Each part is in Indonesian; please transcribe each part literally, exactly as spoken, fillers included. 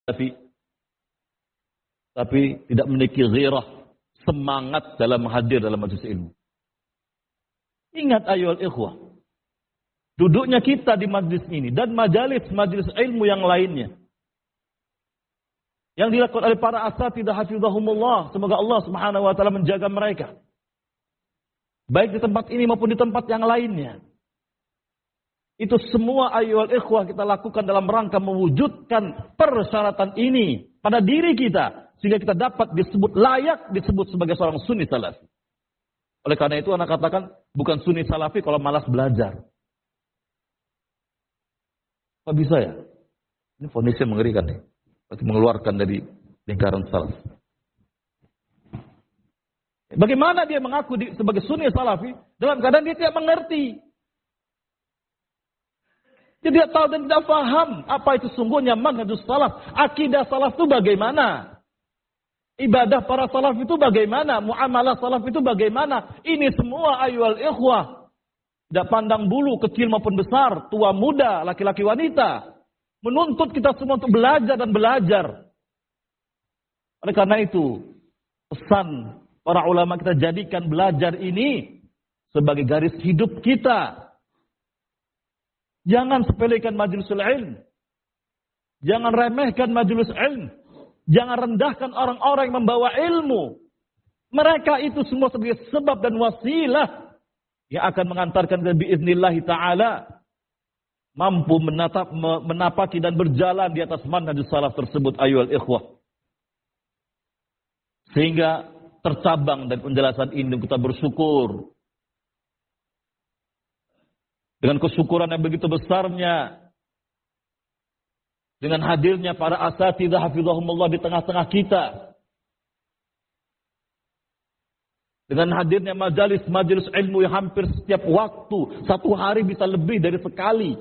tapi tapi tidak memiliki ghirah, semangat dalam hadir dalam majelis ilmu. Ingat ayyuhal ikhwah, duduknya kita di majelis ini dan majelis-majelis ilmu yang lainnya yang dilakukan oleh para asatidzah hafizahumullah, semoga Allah Subhanahu wa taala menjaga mereka, baik di tempat ini maupun di tempat yang lainnya. Itu semua ayyuhal ikhwah kita lakukan dalam rangka mewujudkan persyaratan ini pada diri kita, sehingga kita dapat disebut layak disebut sebagai seorang sunni salafi. Oleh karena itu anak katakan bukan sunni salafi kalau malas belajar. Apa bisa ya? Ini fonisnya mengerikan nih. Pasti mengeluarkan dari lingkaran salaf. Bagaimana dia mengaku di, sebagai sunni salafi dalam keadaan dia tidak mengerti? Dia tidak tahu dan tidak paham apa itu sungguhnya manhajus salaf. Akidah salaf itu bagaimana? Ibadah para salaf itu bagaimana? Muamalah salaf itu bagaimana? Ini semua ayyuhal ikhwah. Tidak pandang bulu, kecil maupun besar, tua muda, laki-laki wanita. Menuntut kita semua untuk belajar dan belajar. Oleh karena itu, pesan para ulama kita jadikan belajar ini sebagai garis hidup kita. Jangan sepelekan majlisul ilm. Jangan remehkan majelis ilm. Jangan rendahkan orang-orang yang membawa ilmu. Mereka itu semua sebagai sebab dan wasilah yang akan mengantarkan kita biiznillah ta'ala mampu menatap, menapaki dan berjalan di atas manhajus salaf tersebut ayyuhal ikhwah. Sehingga tercabang dan penjelasan ini kita bersyukur. Dengan kesyukuran yang begitu besarnya, dengan hadirnya para asatidzah hafizahumullah di tengah-tengah kita, dengan hadirnya majalis-majalis ilmu yang hampir setiap waktu, satu hari bisa lebih dari sekali.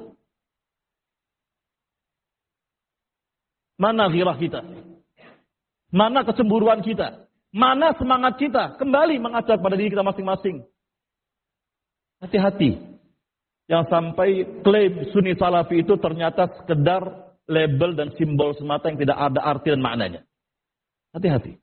Mana ghirah kita? Mana kecemburuan kita? Mana semangat kita? Kembali mengajak pada diri kita masing-masing. Hati-hati. Yang sampai klaim sunni salafi itu ternyata sekedar label dan simbol semata yang tidak ada arti dan maknanya. Hati-hati.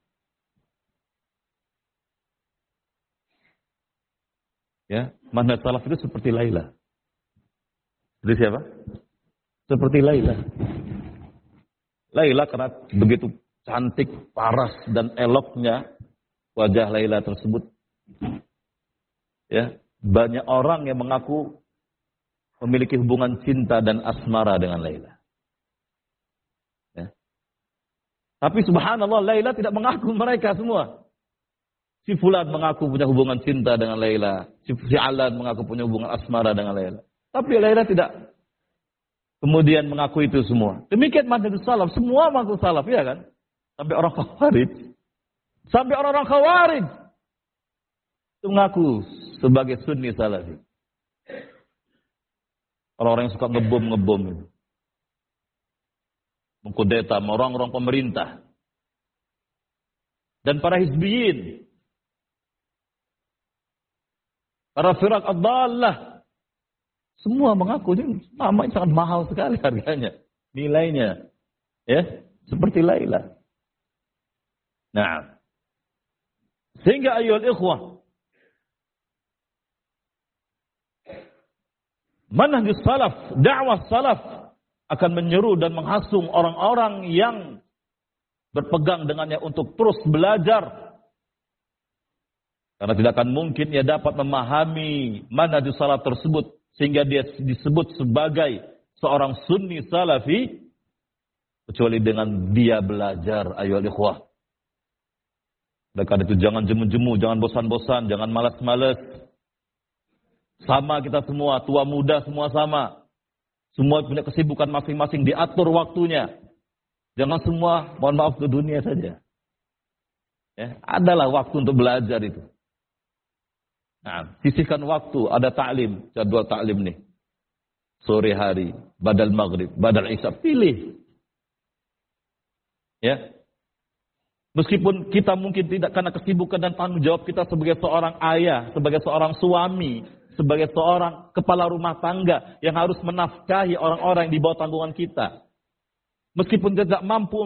Ya, manhaj salaf itu seperti Laila. Seperti siapa? Seperti Laila. Laila karena begitu cantik, paras dan eloknya wajah Laila tersebut. Ya, banyak orang yang mengaku memiliki hubungan cinta dan asmara dengan Laila. Ya. Tapi subhanallah Laila tidak mengaku mereka semua. Si Fulan mengaku punya hubungan cinta dengan Laila. Si, si Alan mengaku punya hubungan asmara dengan Laila. Tapi Laila tidak kemudian mengaku itu semua. Demikian manhajus salaf. Semua mengaku salaf, ya kan? Sampai orang khawarij. Sampai orang-orang khawarij itu mengaku sebagai sunni salafi. Orang-orang yang suka ngebom-ngebom itu. Mengkudeta orang-orang pemerintah. Dan para hizbiyin. Para firak ad-dallah. Semua mengaku ini nama ini sangat mahal sekali harganya. Nilainya. Ya, seperti Laila. Nah. Sehingga ayyuhal ikhwah. Manhajus salaf, dakwah salaf akan menyeru dan menghasung orang-orang yang berpegang dengannya untuk terus belajar. Karena tidak akan mungkin ia dapat memahami manhajus salaf tersebut sehingga dia disebut sebagai seorang sunni salafi kecuali dengan dia belajar ayyuhal ikhwah. Oleh karena itu jangan jemu-jemu, jangan bosan-bosan, jangan malas-malas. Sama kita semua, tua muda semua sama. Semua punya kesibukan masing-masing, diatur waktunya. Jangan semua, mohon maaf, ke dunia saja. Ya, adalah waktu untuk belajar itu. Nah, sisihkan waktu, ada ta'lim, jadwal ta'lim nih. Sore hari, badal maghrib, badal isya, pilih. Ya. Meskipun kita mungkin tidak karena kesibukan dan tanggung jawab kita sebagai seorang ayah, sebagai seorang suami, sebagai seorang kepala rumah tangga yang harus menafkahi orang-orang yang di bawah tanggungan kita. Meskipun tidak mampu